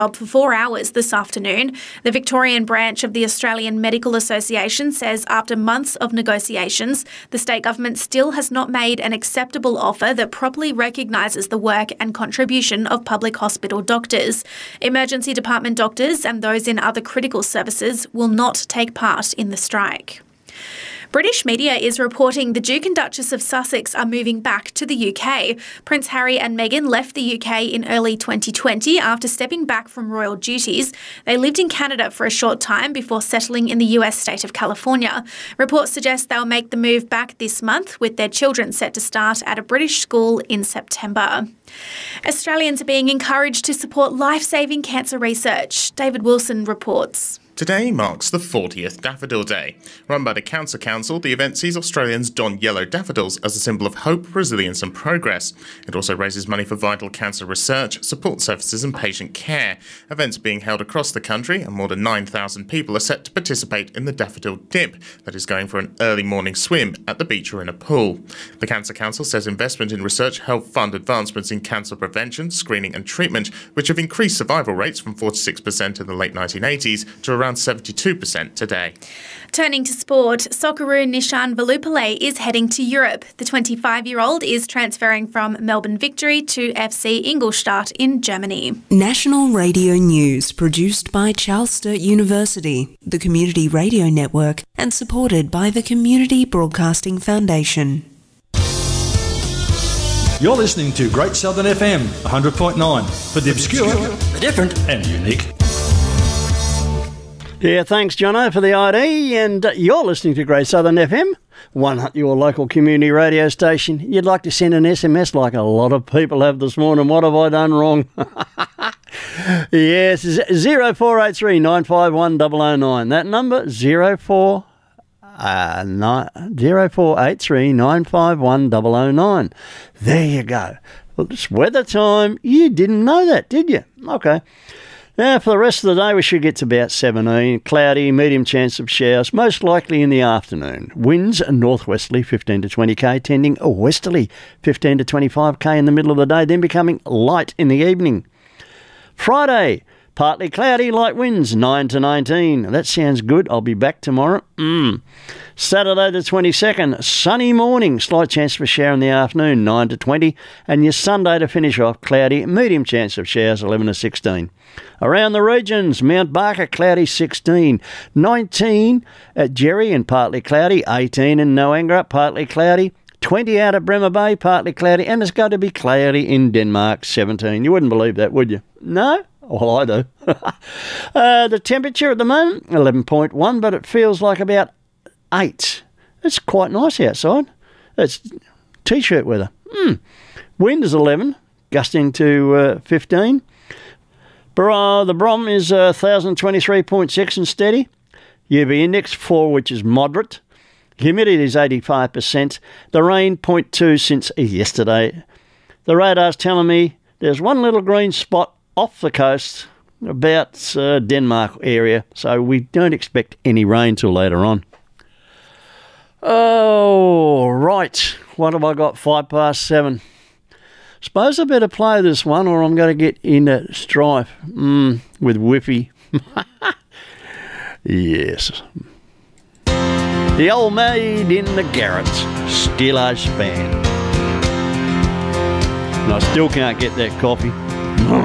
for 4 hours this afternoon. The Victorian branch of the Australian Medical Association says after months of negotiations, the state government still has not made an acceptable offer that properly recognises the work and contribution of public hospital doctors. Emergency department doctors and those in other critical services will not take part in the strike. British media is reporting the Duke and Duchess of Sussex are moving back to the UK. Prince Harry and Meghan left the UK in early 2020 after stepping back from royal duties. They lived in Canada for a short time before settling in the US state of California. Reports suggest they'll make the move back this month, with their children set to start at a British school in September. Australians are being encouraged to support life-saving cancer research. David Wilson reports. Today marks the 40th Daffodil Day. Run by the Cancer Council, the event sees Australians don yellow daffodils as a symbol of hope, resilience and progress. It also raises money for vital cancer research, support services and patient care. Events being held across the country, and more than 9,000 people are set to participate in the Daffodil Dip, that is going for an early morning swim at the beach or in a pool. The Cancer Council says investment in research help fund advancements in cancer prevention, screening and treatment, which have increased survival rates from 46% in the late 1980s to around 72% today. Turning to sport, Socceroo Nishan Velupillay is heading to Europe. The 25-year-old is transferring from Melbourne Victory to FC Ingolstadt in Germany. National Radio News, produced by Charles Sturt University, the Community Radio Network, and supported by the Community Broadcasting Foundation. You're listening to Great Southern FM 100.9 for the obscure, the different and unique. Yeah, thanks, Jono, for the ID. And you're listening to Great Southern FM, your local community radio station. You'd like to send an SMS like a lot of people have this morning. What have I done wrong? Yes, 0483 951 009. That number, 0483 951 009. There you go. Well, it's weather time. You didn't know that, did you? Okay. Now, for the rest of the day, we should get to about 17. Cloudy, medium chance of showers, most likely in the afternoon. Winds northwesterly, 15 to 20k, tending westerly, 15 to 25k in the middle of the day, then becoming light in the evening. Friday, partly cloudy, light winds, 9 to 19. That sounds good. I'll be back tomorrow. Saturday the 22nd, sunny morning, slight chance for shower in the afternoon, 9 to 20. And your Sunday to finish off, cloudy, medium chance of showers, 11 to 16. Around the regions, Mount Barker, cloudy, 16. 19 at Jerry and partly cloudy. 18 in Noangra, partly cloudy. 20 out at Bremer Bay, partly cloudy. And it's going to be cloudy in Denmark, 17. You wouldn't believe that, would you? No? Well, I do. The temperature at the moment, 11.1, but it feels like about 8. It's quite nice outside. It's T-shirt weather. Wind is 11, gusting to 15. The Brom is 1,023.6 and steady. UV index 4, which is moderate. Humidity is 85%. The rain 0.2 since yesterday. The radar's telling me there's one little green spot off the coast about Denmark area, so we don't expect any rain till later on. Oh, right. What have I got? 7:05. Suppose I better play this one or I'm going to get into strife with Whiffy. Yes. The Old Maid in the Garret, Steelage Span. And I still can't get that coffee.